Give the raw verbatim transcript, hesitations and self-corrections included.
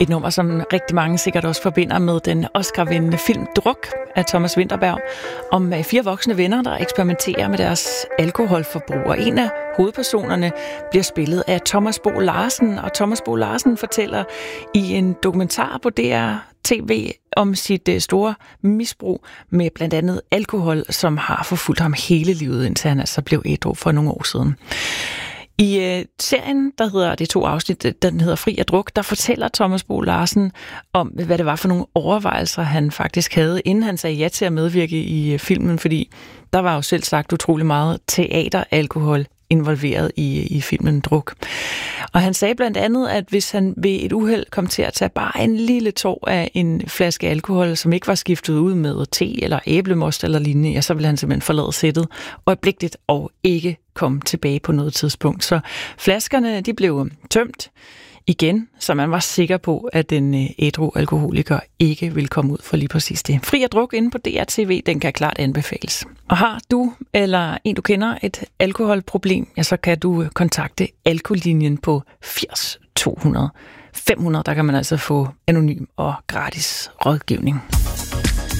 Et nummer, som rigtig mange sikkert også forbinder med den Oscar-vindende film Druk af Thomas Vinterberg, om fire voksne venner, der eksperimenterer med deres alkoholforbrug. Og en af hovedpersonerne bliver spillet af Thomas Bo Larsen, og Thomas Bo Larsen fortæller i en dokumentar på D R T V om sit store misbrug med blandt andet alkohol, som har forfulgt ham hele livet, indtil han altså blev ædru for nogle år siden. I øh, serien, der hedder det to afsnit, den hedder Fri af druk, der fortæller Thomas Bo Larsen om, hvad det var for nogle overvejelser, han faktisk havde, inden han sagde ja til at medvirke i øh, filmen, fordi der var jo selv sagt utrolig meget teateralkohol involveret i, i filmen Druk. Og han sagde blandt andet, at hvis han ved et uheld kom til at tage bare en lille tår af en flaske alkohol, som ikke var skiftet ud med te eller æblemost eller lignende, ja, så ville han simpelthen forlade sættet øjeblikkeligt og ikke komme tilbage på noget tidspunkt. Så flaskerne, de blev tømt igen, så man var sikker på, at den ædru alkoholiker ikke vil komme ud for lige præcis det. Fri af druk inde på D R T V, den kan klart anbefales. Og har du eller en, du kender, et alkoholproblem, ja, så kan du kontakte Alkolinjen på firs to hundrede. fem hundrede, der kan man altså få anonym og gratis rådgivning.